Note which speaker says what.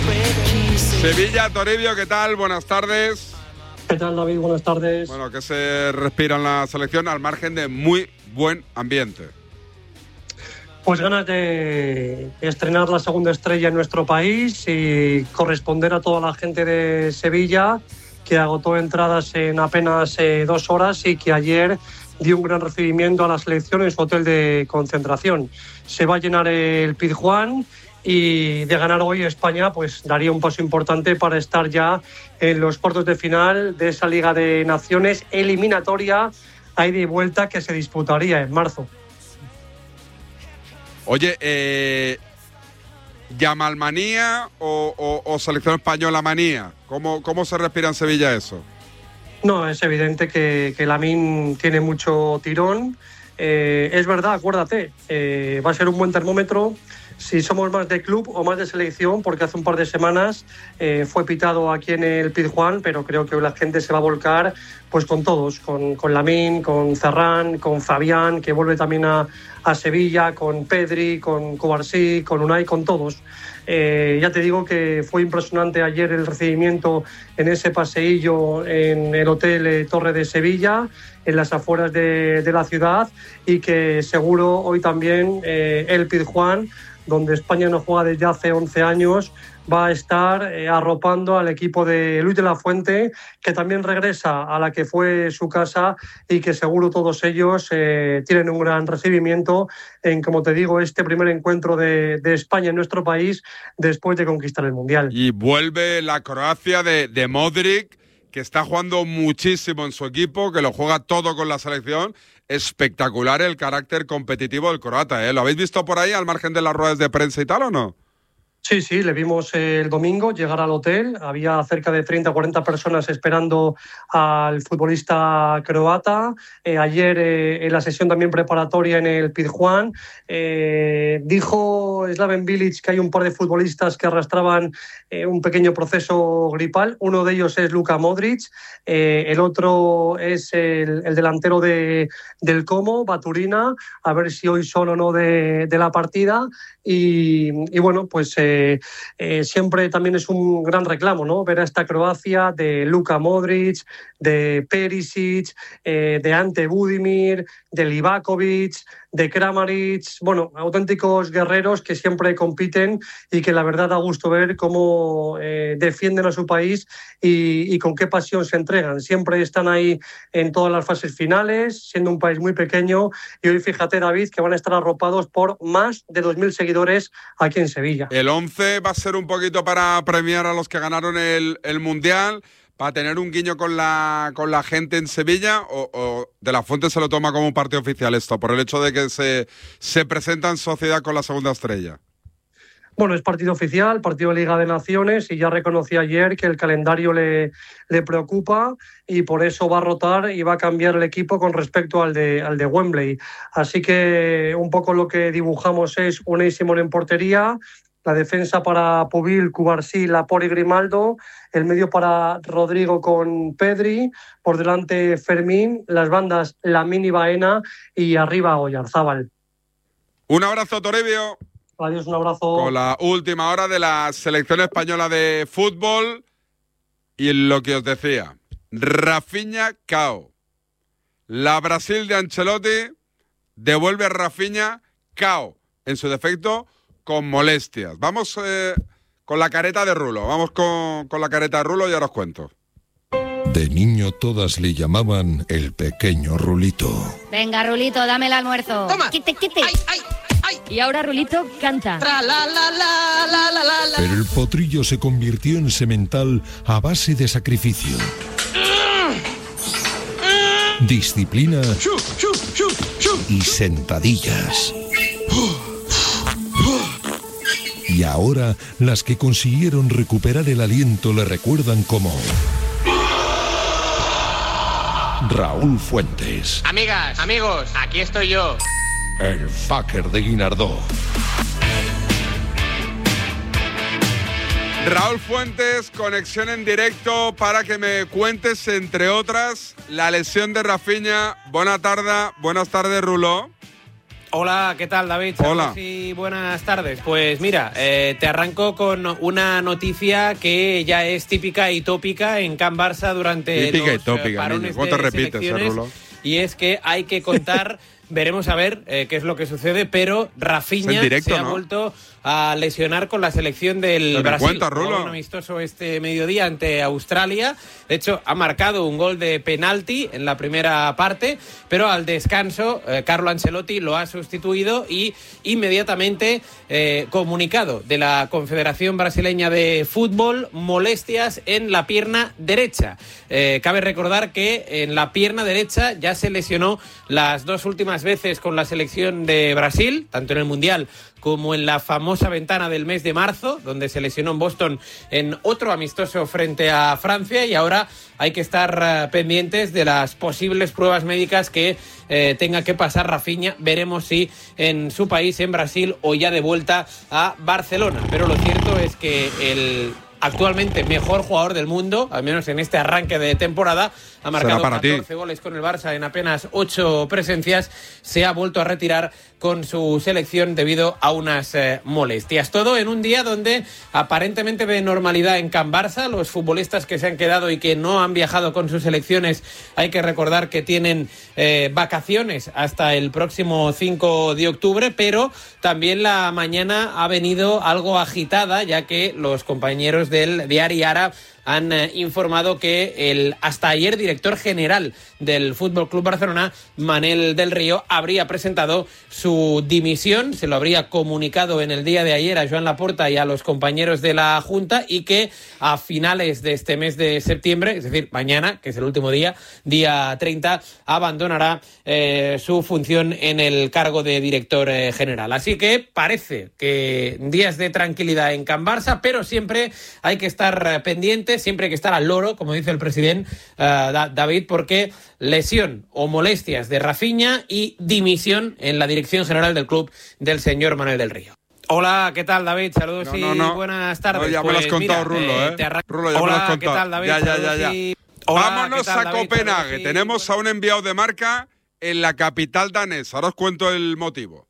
Speaker 1: Sevilla, Toribio, ¿qué tal? Buenas tardes.
Speaker 2: ¿Qué tal, David? Buenas tardes.
Speaker 1: Bueno, ¿qué se respira en la selección al margen de muy buen ambiente?
Speaker 2: Pues ganas de estrenar la segunda estrella en nuestro país y corresponder a toda la gente de Sevilla, que agotó entradas en apenas 2 horas y que ayer dio un gran recibimiento a la selección en su hotel de concentración. Se va a llenar el Pizjuán y de ganar hoy España pues daría un paso importante para estar ya en los cuartos de final de esa Liga de Naciones eliminatoria a ida y vuelta que se disputaría en marzo.
Speaker 1: Oye, ¿Yamalmanía o selección española manía? ¿Cómo se respira en Sevilla eso?
Speaker 2: No, es evidente que Lamine tiene mucho tirón. Es verdad, acuérdate, va a ser un buen termómetro si somos más de club o más de selección, porque hace un par de semanas fue pitado aquí en el Pizjuán, pero creo que la gente se va a volcar pues con todos, con Lamine, con Ferran, con Fabián, que vuelve también a Sevilla, con Pedri, con Cubarsí, con Unai, con todos. Ya te digo que fue impresionante ayer el recibimiento en ese paseillo en el Hotel Torre de Sevilla, en las afueras de la ciudad, y que seguro hoy también el Pizjuán, donde España no juega desde hace 11 años, va a estar arropando al equipo de Luis de la Fuente, que también regresa a la que fue su casa y que seguro todos ellos tienen un gran recibimiento en, como te digo, este primer encuentro de España en nuestro país después de conquistar el Mundial.
Speaker 1: Y vuelve la Croacia de Modric, que está jugando muchísimo en su equipo, que lo juega todo con la selección. Espectacular el carácter competitivo del croata, ¿eh? ¿Lo habéis visto por ahí al margen de las ruedas de prensa y tal o no?
Speaker 2: Sí, le vimos el domingo llegar al hotel. Había cerca de 30 o 40 personas esperando al futbolista croata. Ayer en la sesión también preparatoria en el Pizjuán dijo Slaven Bilic que hay un par de futbolistas que arrastraban un pequeño proceso gripal. Uno de ellos es Luka Modric, el otro es el delantero del Como, Baturina, a ver si hoy son o no de la partida. Y bueno, pues siempre también es un gran reclamo, ¿no? Ver a esta Croacia de Luka Modric, de Perisic, de Ante Budimir, de Livakovic, de Kramaric, bueno, auténticos guerreros que siempre compiten y que la verdad da gusto ver cómo defienden a su país y con qué pasión se entregan. Siempre están ahí en todas las fases finales, siendo un país muy pequeño, y hoy fíjate, David, que van a estar arropados por más de 2.000 seguidores aquí en Sevilla.
Speaker 1: El 11 va a ser un poquito para premiar a los que ganaron el Mundial, para tener un guiño con la gente en Sevilla, o de la Fuente se lo toma como un partido oficial esto, por el hecho de que se presenta en sociedad con la segunda estrella.
Speaker 2: Bueno, es partido oficial, partido de Liga de Naciones, y ya reconocí ayer que el calendario le preocupa y por eso va a rotar y va a cambiar el equipo con respecto al de Wembley. Así que un poco lo que dibujamos es Unai Simón en portería, la defensa para Pubil, Cubarsí, Laporte y Grimaldo, el medio para Rodrigo con Pedri, por delante Fermín, las bandas Lamine y Baena y arriba Oyarzábal.
Speaker 1: Un abrazo, Toribio.
Speaker 2: Adiós, un abrazo.
Speaker 1: Con la última hora de la selección española de fútbol y lo que os decía, Rafinha cao. La Brasil de Ancelotti devuelve a Rafinha cao, en su defecto con molestias. Vamos con la careta de Rulo, vamos con la careta de Rulo y ahora os cuento.
Speaker 3: De niño todas le llamaban el pequeño Rulito.
Speaker 4: Venga, Rulito, dame el almuerzo.
Speaker 5: Toma.
Speaker 4: Quite.
Speaker 5: Ay, ay, ay.
Speaker 4: Y ahora Rulito canta.
Speaker 5: Tra, la, la, la, la, la, la, la.
Speaker 3: Pero el potrillo se convirtió en semental a base de sacrificio, disciplina y sentadillas. Y ahora las que consiguieron recuperar el aliento le recuerdan como Raúl Fuentes.
Speaker 5: Amigas, amigos, aquí estoy yo.
Speaker 3: El fucker de Guinardó.
Speaker 1: Raúl Fuentes, conexión en directo para que me cuentes, entre otras, la lesión de Rafinha. Buenas tardes, Rulo.
Speaker 6: Hola, ¿qué tal, David?
Speaker 1: Hola.
Speaker 6: Y buenas tardes. Pues mira, te arranco con una noticia que ya es típica y tópica en Can Barça durante
Speaker 1: típica
Speaker 6: los
Speaker 1: y tópica,
Speaker 6: parones
Speaker 1: ¿cómo te
Speaker 6: de
Speaker 1: repites,
Speaker 6: selecciones,
Speaker 1: Rulo?
Speaker 6: y es que hay que contar... Veremos a ver qué es lo que sucede, pero Rafinha
Speaker 1: directo,
Speaker 6: se ha
Speaker 1: ¿no?
Speaker 6: vuelto a lesionar con la selección del Brasil.
Speaker 1: Cuenta, Rulo.
Speaker 6: Jugó un amistoso este mediodía ante Australia. De hecho, ha marcado un gol de penalti en la primera parte, pero al descanso Carlo Ancelotti lo ha sustituido y inmediatamente comunicado de la Confederación Brasileña de Fútbol, molestias en la pierna derecha. Cabe recordar que en la pierna derecha ya se lesionó las dos últimas veces con la selección de Brasil, tanto en el Mundial como en la famosa ventana del mes de marzo, donde se lesionó en Boston en otro amistoso frente a Francia, y ahora hay que estar pendientes de las posibles pruebas médicas que tenga que pasar Rafinha. Veremos si en su país, en Brasil, o ya de vuelta a Barcelona. Pero lo cierto es que el actualmente mejor jugador del mundo, al menos en este arranque de temporada, ha marcado 14 goles con el Barça en apenas 8 presencias, se ha vuelto a retirar con su selección debido a unas molestias. Todo en un día donde aparentemente ve normalidad en Can Barça. Los futbolistas que se han quedado y que no han viajado con sus selecciones, hay que recordar que tienen vacaciones hasta el próximo 5 de octubre, pero también la mañana ha venido algo agitada, ya que los compañeros del diari Ara han informado que el hasta ayer director general del Fútbol Club Barcelona, Manel del Río, habría presentado su dimisión, se lo habría comunicado en el día de ayer a Joan Laporta y a los compañeros de la Junta, y que a finales de este mes de septiembre, es decir, mañana, que es el último día, día 30, abandonará su función en el cargo de director general. Así que parece que días de tranquilidad en Can Barça, pero siempre hay que estar pendientes, siempre hay que estar al loro, como dice el presidente David, porque lesión o molestias de Rafinha y dimisión en la dirección general del club del señor Manuel del Río. Hola, ¿qué tal, David? Saludos y buenas tardes.
Speaker 1: No, ya me lo has contado, Rulo, Rulo, ya me lo has contado.
Speaker 6: ¿Qué tal, David?
Speaker 1: Ya.
Speaker 6: Hola,
Speaker 1: vámonos a Copenhague. Tenemos a un enviado de marca en la capital danesa. Ahora os cuento el motivo.